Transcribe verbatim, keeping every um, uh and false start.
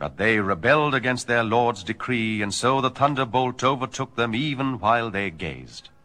But they rebelled against their lord's decree, and so the thunderbolt overtook them even while they gazed.